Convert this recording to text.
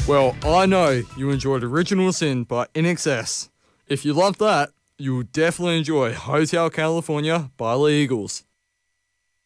Well, I know you enjoyed Original Sin by INXS. If you love that, you'll definitely enjoy Hotel California by The Eagles.